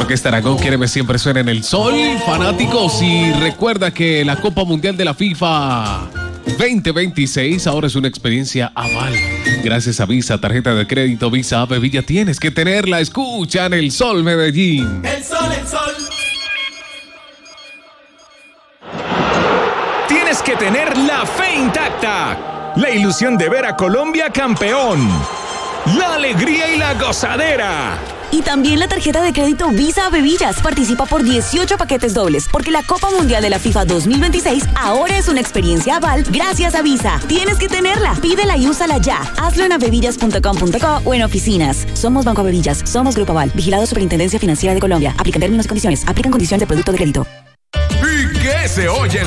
que este Aragón quiere siempre suena en el sol. Fanáticos, y recuerda que la Copa Mundial de la FIFA 2026 ahora es una experiencia Aval. Gracias a Visa, tarjeta de crédito Visa Bebilla, tienes que tenerla. Escuchan el Sol Medellín. El sol, el sol. Tienes que tener la fe intacta, la ilusión de ver a Colombia campeón, la alegría y la gozadera. Y también la tarjeta de crédito Visa Bebillas. Participa por 18 paquetes dobles, porque la Copa Mundial de la FIFA 2026 ahora es una experiencia Aval gracias a Visa. Tienes que tenerla. Pídela y úsala ya. Hazlo en avevillas.com.co o en oficinas. Somos Banco Avevillas. Somos Grupo Aval. Vigilado Superintendencia Financiera de Colombia. Aplican términos y condiciones. Aplican condiciones de producto de crédito. ¿Y qué se oye en